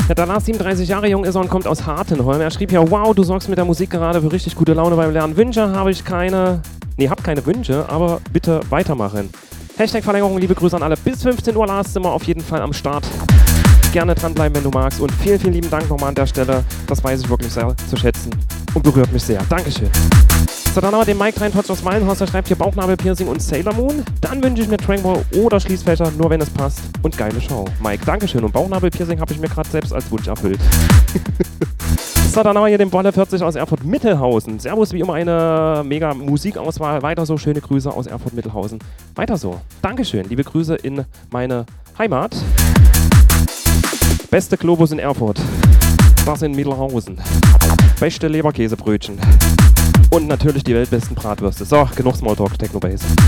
Der Dallas, 37 Jahre jung ist er und kommt aus Hartenholm. Er schrieb ja, wow, du sorgst mit der Musik gerade für richtig gute Laune beim Lernen. Wünsche habe ich keine, hab keine Wünsche, aber bitte weitermachen. Hashtag Verlängerung, liebe Grüße an alle. Bis 15 Uhr, Lars, sind wir auf jeden Fall am Start. Gerne dranbleiben, wenn du magst. Und vielen, vielen lieben Dank nochmal an der Stelle. Das weiß ich wirklich sehr zu schätzen und berührt mich sehr. Dankeschön. So, dann haben wir den Mike Reintotz aus Wallenhaus. Der schreibt hier Bauchnabelpiercing und Sailor Moon. Dann wünsche ich mir Tranquil oder Schließfächer, nur wenn es passt. Und geile Show. Mike, Dankeschön. Und Bauchnabelpiercing habe ich mir gerade selbst als Wunsch erfüllt. So, dann haben wir hier den Bolle 40 aus Erfurt-Mittelhausen. Servus, wie immer eine mega Musikauswahl. Weiter so, schöne Grüße aus Erfurt-Mittelhausen. Weiter so. Dankeschön. Liebe Grüße in meine Heimat. Beste Globus in Erfurt. Das in Mittelhausen. Beste Leberkäsebrötchen. Und natürlich die weltbesten Bratwürste. So, genug Smalltalk, Technobase.